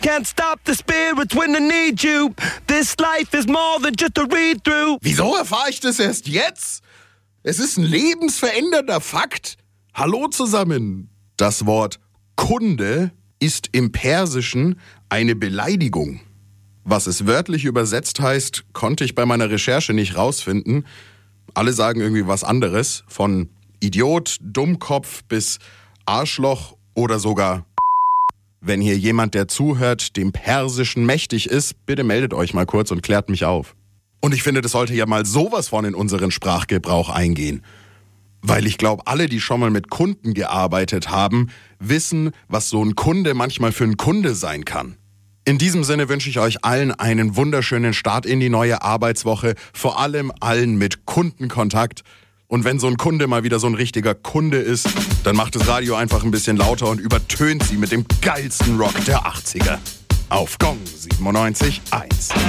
can't stop the spirits when they need you. This life is more than just a read-through. Wieso erfahre ich das erst jetzt? Es ist ein lebensverändernder Fakt. Hallo zusammen. Das Wort Kunde ist im Persischen eine Beleidigung. Was es wörtlich übersetzt heißt, konnte ich bei meiner Recherche nicht rausfinden. Alle sagen irgendwie was anderes. Von Idiot, Dummkopf bis Arschloch oder sogar. Wenn hier jemand, der zuhört, dem Persischen mächtig ist, bitte meldet euch mal kurz und klärt mich auf. Und ich finde, das sollte ja mal sowas von in unseren Sprachgebrauch eingehen. Weil ich glaube, alle, die schon mal mit Kunden gearbeitet haben, wissen, was so ein Kunde manchmal für ein Kunde sein kann. In diesem Sinne wünsche ich euch allen einen wunderschönen Start in die neue Arbeitswoche, vor allem allen mit Kundenkontakt. Und wenn so ein Kunde mal wieder so ein richtiger Kunde ist, dann macht das Radio einfach ein bisschen lauter und übertönt sie mit dem geilsten Rock der 80er. Auf Gong 97.1.